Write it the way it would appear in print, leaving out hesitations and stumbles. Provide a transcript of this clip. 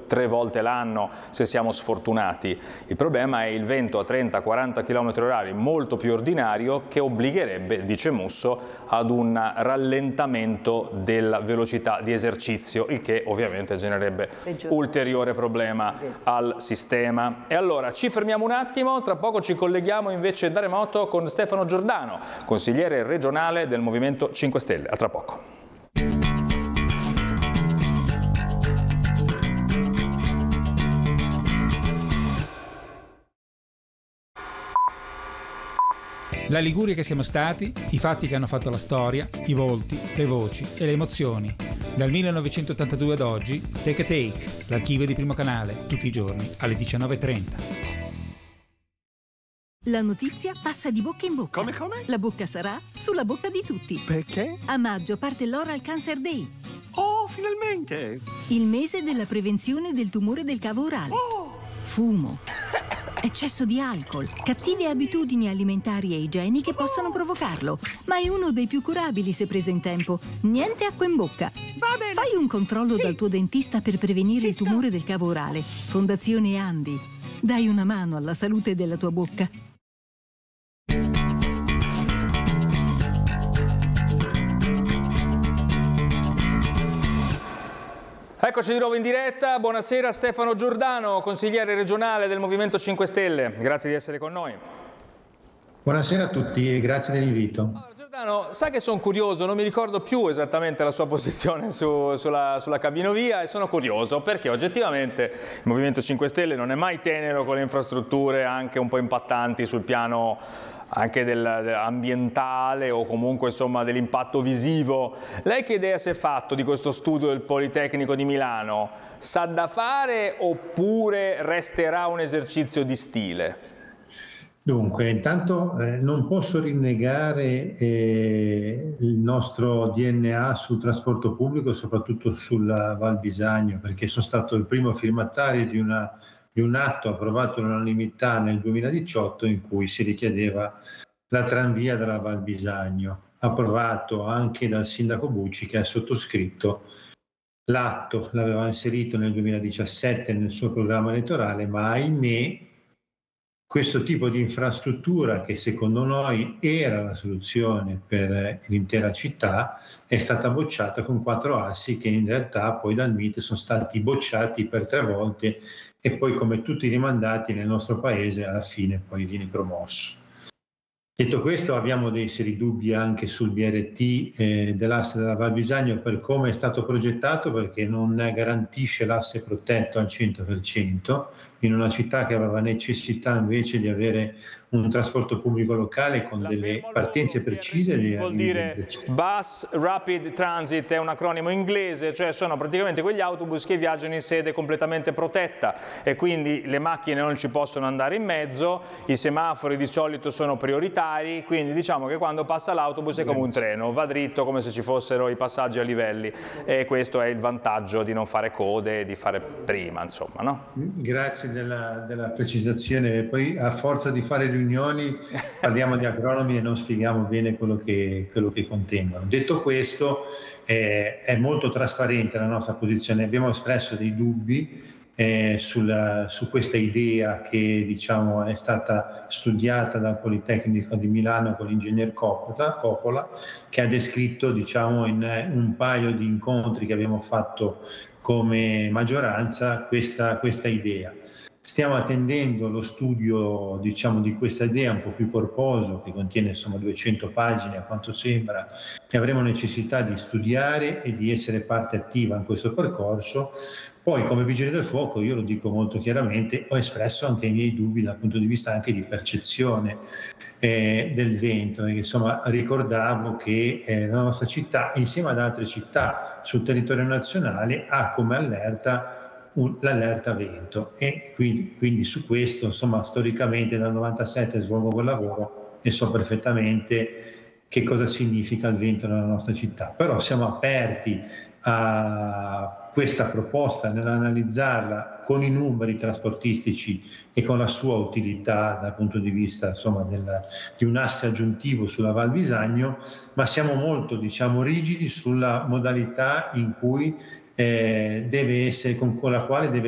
3 volte l'anno se siamo sfortunati. Il problema è il vento a 30-40 km/h molto più ordinario che obbligherebbe, dice Musso, ad un rallentamento della velocità di esercizio, il che ovviamente genererebbe ulteriore problema al sistema. E allora ci fermiamo un attimo, tra poco ci colleghiamo invece da remoto con Stefano Giordano, consigliere regionale del Movimento 5 Stelle. A tra poco. La Liguria che siamo stati, i fatti che hanno fatto la storia, i volti, le voci e le emozioni. Dal 1982 ad oggi, Take a Take, l'archivio di Primo Canale, tutti i giorni alle 19:30. La notizia passa di bocca in bocca. Come? La bocca sarà sulla bocca di tutti. Perché? A maggio parte l'Oral Cancer Day, Oh, finalmente! il mese della prevenzione del tumore del cavo orale. Fumo, eccesso di alcol, cattive abitudini alimentari e igieniche possono provocarlo, ma è uno dei più curabili se preso in tempo. Niente acqua in bocca. Va bene! Fai un controllo dal tuo dentista per prevenire il tumore del cavo orale. Fondazione Andi. Dai una mano alla salute della tua bocca. Eccoci di nuovo in diretta, buonasera Stefano Giordano, consigliere regionale del Movimento 5 Stelle, grazie di essere con noi. Buonasera a tutti e grazie dell'invito. Allora, Giordano, sai che sono curioso, non mi ricordo più esattamente la sua posizione sulla cabinovia e sono curioso perché oggettivamente il Movimento 5 Stelle non è mai tenero con le infrastrutture anche un po' impattanti sul piano anche ambientale o comunque insomma dell'impatto visivo. Lei che idea si è fatto di questo studio del Politecnico di Milano? Sa da fare oppure resterà un esercizio di stile? Dunque, intanto non posso rinnegare il nostro DNA sul trasporto pubblico, soprattutto sulla Val Bisagno, perché sono stato il primo firmatario di un atto approvato all'unanimità nel 2018 in cui si richiedeva la tranvia della Val Bisagno, approvato anche dal sindaco Bucci che ha sottoscritto l'atto, l'aveva inserito nel 2017 nel suo programma elettorale, ma ahimè questo tipo di infrastruttura che secondo noi era la soluzione per l'intera città è stata bocciata con 4 assi che in realtà poi dal MIT sono stati bocciati per 3 volte e poi come tutti i rimandati nel nostro paese alla fine poi viene promosso. Detto questo abbiamo dei seri dubbi anche sul BRT dell'asse della Val Bisagno per come è stato progettato perché non garantisce l'asse protetto al 100% in una città che aveva necessità invece di avere un trasporto pubblico locale con delle partenze precise. Vuol dire Bus Rapid Transit, è un acronimo inglese, cioè sono praticamente quegli autobus che viaggiano in sede completamente protetta e quindi le macchine non ci possono andare in mezzo, i semafori di solito sono prioritari, quindi diciamo che quando passa l'autobus è come un treno, va dritto come se ci fossero i passaggi a livelli e questo è il vantaggio di non fare code e di fare prima, insomma, no? Grazie della precisazione, poi a forza di fare riunioni parliamo di acronimi e non spieghiamo bene quello che contengono. Detto questo, è molto trasparente la nostra posizione, abbiamo espresso dei dubbi su questa idea che diciamo è stata studiata dal Politecnico di Milano con l'ingegner Coppola, che ha descritto diciamo in un paio di incontri che abbiamo fatto come maggioranza questa idea. Stiamo attendendo lo studio diciamo di questa idea un po' più corposo che contiene insomma 200 pagine a quanto sembra e avremo necessità di studiare e di essere parte attiva in questo percorso. Poi come vigile del fuoco, io lo dico molto chiaramente, ho espresso anche i miei dubbi dal punto di vista anche di percezione del vento, perché insomma ricordavo che la nostra città insieme ad altre città sul territorio nazionale ha come allerta l'allerta vento e quindi su questo insomma storicamente dal 97 svolgo quel lavoro e so perfettamente che cosa significa il vento nella nostra città, però siamo aperti a questa proposta nell'analizzarla con i numeri trasportistici e con la sua utilità dal punto di vista insomma di un asse aggiuntivo sulla Val Bisagno, ma siamo molto diciamo rigidi sulla modalità in cui deve essere, con la quale deve